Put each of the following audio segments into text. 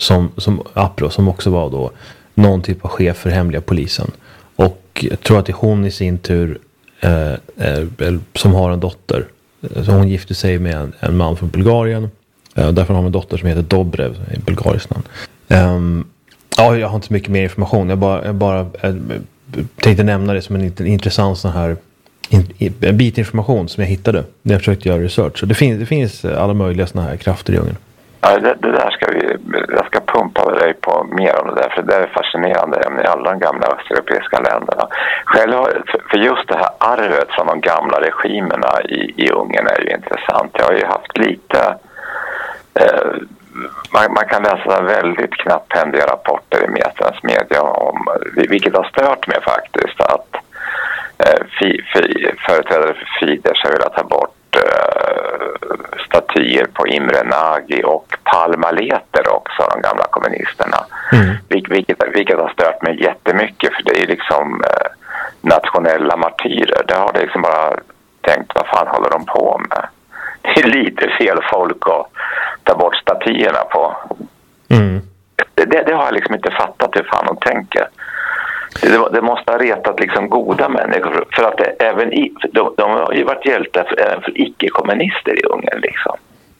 Apro, som också var då någon typ av chef för hemliga polisen. Och jag tror att det är hon i sin tur som har en dotter. Så hon gifte sig med en man från Bulgarien. Därför har hon en dotter som heter Dobrev, i bulgariskt namn. Jag har inte så mycket mer information. Jag bara tänkte nämna det som en intressant sån här en bit information som jag hittade när jag försökte göra research. Så det finns alla möjliga såna här krafter i djungeln. Ja, det där jag ska pumpa dig på mer om det där, för det är fascinerande ämne i alla de gamla östeuropeiska länderna. Själv, för just det här arvet från de gamla regimerna i Ungern är ju intressant. Jag har ju haft lite man kan läsa väldigt knapphändiga rapporter i Metens media om, vilket har stört mig faktiskt, att företrädare för Fidesz har velat ta bort statyer på Imre Nagy och Palma Leter också, de gamla kommunisterna. Vilket har stört mig jättemycket, för det är liksom nationella martyrer. Där har det liksom bara tänkt, vad fan håller de på med? Det är lite fel folk att ta bort statyerna på. Det har jag liksom inte fattat hur fan de tänker. Det måste ha retat liksom goda människor, för att de har ju varit hjältar för icke-kommunister i Ungern liksom.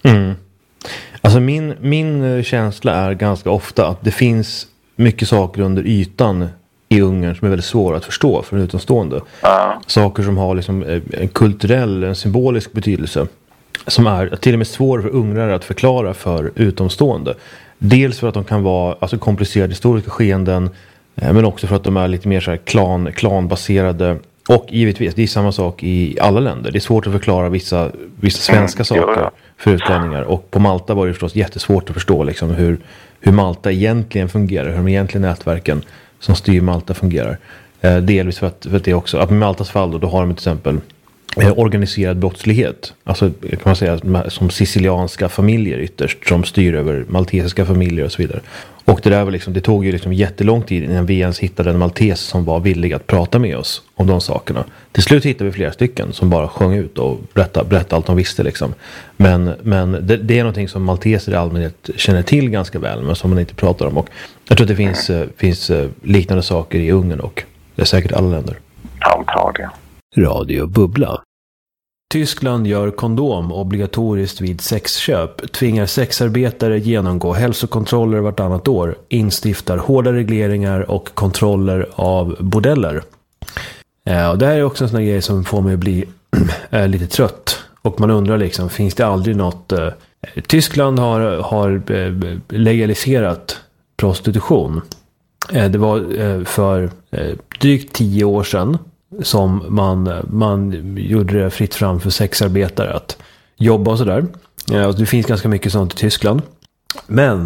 Alltså min känsla är ganska ofta att det finns mycket saker under ytan i Ungern som är väldigt svåra att förstå för en utomstående. Saker som har liksom en kulturell, en symbolisk betydelse, som är till och med svår för ungrare att förklara för utomstående. Dels för att de kan vara komplicerade historiska skeenden, men också för att de är lite mer så här klanbaserade. Och givetvis, det är samma sak i alla länder. Det är svårt att förklara vissa svenska saker för utlänningar. Och på Malta var det förstås jättesvårt att förstå liksom hur Malta egentligen fungerar. Hur de egentligen nätverken som styr Malta fungerar. Delvis för att det också, att med Maltas fall då har de till exempel organiserad brottslighet. Alltså kan man säga som sicilianska familjer ytterst, som styr över maltesiska familjer och så vidare. Och det där var liksom, det tog ju liksom jättelång tid innan vi ens hittade en maltes som var villig att prata med oss om de sakerna. Till slut hittade vi flera stycken som bara sjöng ut och berättade allt de visste liksom. Men det är någonting som malteser i allmänhet känner till ganska väl, men som man inte pratar om. Och jag tror att det finns liknande saker i Ungern, och det är säkert alla länder. Antagligen. Radio Bubbla. Tyskland gör kondom obligatoriskt vid sexköp, tvingar sexarbetare genomgå hälsokontroller vartannat år, instiftar hårda regleringar och kontroller av bordeller. Och det här är också en sån här grej som får mig att bli lite trött. Och man undrar liksom, finns det aldrig något... Tyskland har legaliserat prostitution. Det var för drygt 10 år sedan som man gjorde det fritt fram för sexarbetare att jobba och sådär. Det finns ganska mycket sånt i Tyskland. Men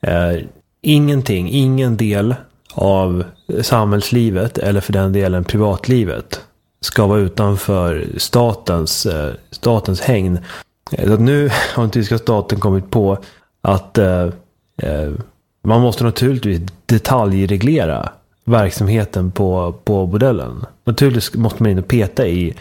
ingen del av samhällslivet, eller för den delen privatlivet, ska vara utanför statens hägn. Så nu har den tyska staten kommit på att man måste naturligtvis detaljreglera verksamheten på bordellen. Naturligtvis måste man in och peta i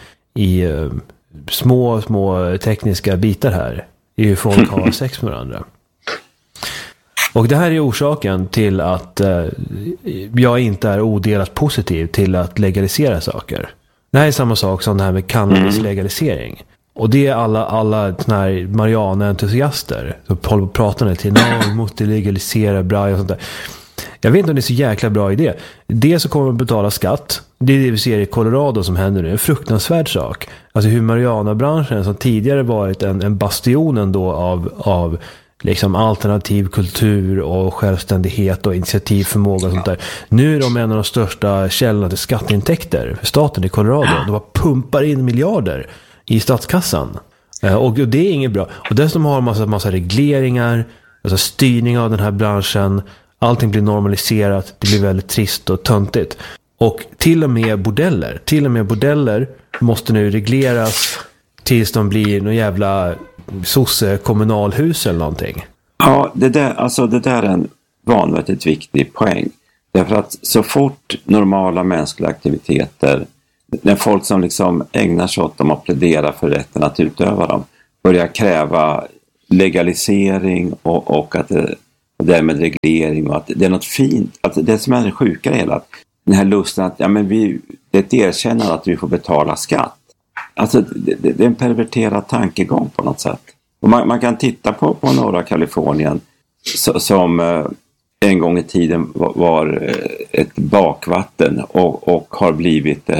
små tekniska bitar här i hur folk har sex med varandra. Och det här är orsaken till att jag inte är odelat positiv till att legalisera saker. Det här är samma sak som det här med cannabislegalisering. Och det är alla såna här marijuana-entusiaster som håller på att prata till vi måste legalisera bra och sånt där. Jag vet inte om det är så jäkla bra idé. Det så kommer man betala skatt. Det är det vi ser i Colorado som händer nu. En fruktansvärd sak. Alltså hur marijuana-branschen, som tidigare varit en bastion ändå av liksom alternativ kultur och självständighet och initiativförmåga och sånt där. Nu är de en av de största källorna till skatteintäkter för staten i Colorado. De bara pumpar in miljarder i statskassan. Och det är inget bra. Och dessutom har de massa regleringar, alltså styrning av den här branschen. Allting blir normaliserat, det blir väldigt trist och töntigt. Och till och med bordeller måste nu regleras tills de blir någon jävla kommunalhus eller någonting. Ja, det där är en vanligt viktig poäng. Därför att så fort normala mänskliga aktiviteter, när folk som liksom ägnar sig åt dem och pläderar för rätten att utöva dem, börjar kräva legalisering och att och därmed reglering och att det är något fint, att det som är det sjuka hela, att den här lusten att det är ett erkännande att vi får betala skatt. Alltså det är en perverterad tankegång på något sätt. Och man kan titta på norra Kalifornien som en gång i tiden var ett bakvatten och har blivit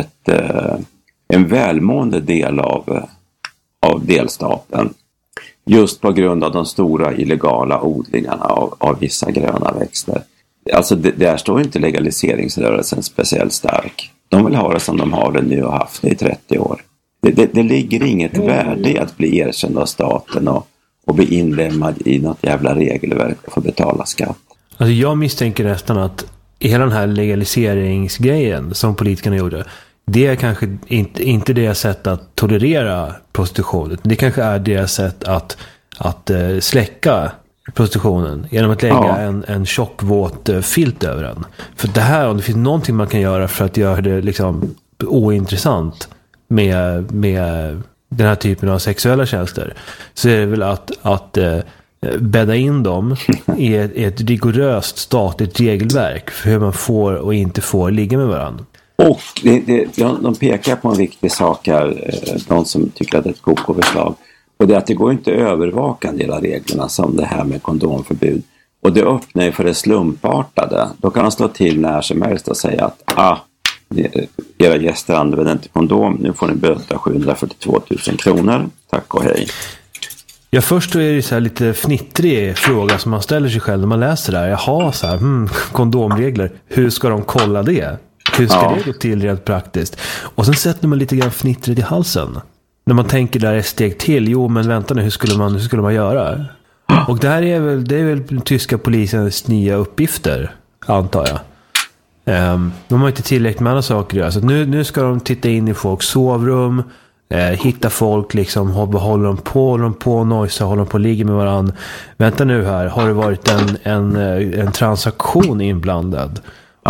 en välmående del av delstaten. Just på grund av de stora illegala odlingarna av vissa gröna växter. Alltså där står inte legaliseringsrörelsen speciellt stark. De vill ha det som de har det nu och haft det i 30 år. Det ligger inget värde i att bli erkänd av staten och bli inlemmad i något jävla regelverk och få betala skatt. Alltså jag misstänker nästan att hela den här legaliseringsgrejen som politikerna gjorde, det är kanske inte deras sätt att tolerera prostitution. Det kanske är deras sätt att släcka prostitutionen genom att lägga en tjockvåt filt över den. För det här, om det finns någonting man kan göra för att göra det liksom ointressant med den här typen av sexuella tjänster, så är det väl att bädda in dem i ett rigoröst statligt regelverk för hur man får och inte får ligga med varandra. Och de pekar på en viktig sak här, de som tycker att det är ett KK-förslag. Och det är att det går inte att övervaka en del av reglerna som det här med kondomförbud. Och det öppnar ju för det slumpartade. Då kan de slå till när som helst och säga att era gäster använder inte kondom, nu får ni böta 742 000 kronor. Tack och hej. Ja, först då är det så här lite fnittrig fråga som man ställer sig själv när man läser det här. Jaha, så här, kondomregler, hur ska de kolla det? Hur ska det gå till rent praktiskt? Och sen sätter man lite grann fnittrigt i halsen. När man tänker där ett steg till, jo men vänta nu, hur skulle man göra? Och det här är väl den tyska polisens nya uppgifter, antar jag. De har inte tillräckligt med andra saker att göra. Så nu ska de titta in i folks sovrum, hitta folk liksom, håller de på nojsa, håller de på att ligga med varandra. Vänta nu här, har det varit en transaktion inblandad?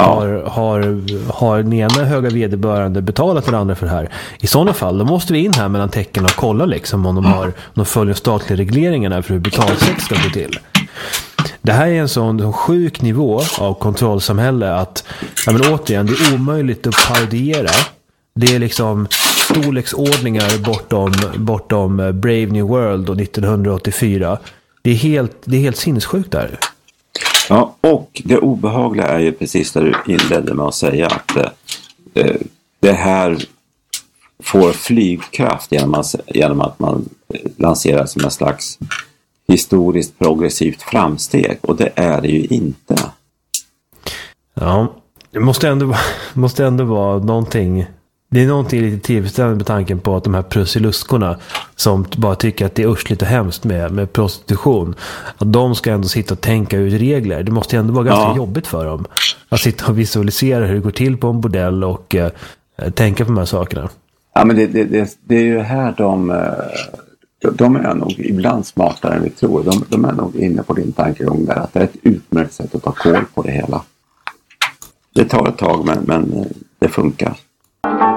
Har den ena höga vederbörande betalat den andra för det här? I sådana fall, då måste vi in här mellan tecken och kolla liksom om de följer statliga regleringarna för hur betalsex ska gå till. Det här är en sån sjuk nivå av kontrollsamhälle att, ja men återigen, det är omöjligt att parodiera. Det är liksom storleksordningar bortom Brave New World och 1984. Det är helt sinnessjukt där. Ja, och det obehagliga är ju precis där du inledde med att säga att det här får flygkraft genom att man lanserar som en slags historiskt progressivt framsteg, och det är det ju inte. Ja, det måste ändå vara någonting. Det är någonting lite tillfredsställande med tanken på att de här prussiluskorna som bara tycker att det är ursligt och hemskt med prostitution, att de ska ändå sitta och tänka ut regler. Det måste ändå vara ganska jobbigt för dem att sitta och visualisera hur det går till på en bordell och tänka på de här sakerna. Ja, men det är ju här de är nog ibland smartare än vi tror. De är nog inne på din tankegång där, att det är ett utmärkt sätt att ta koll på det hela. Det tar ett tag, men det funkar.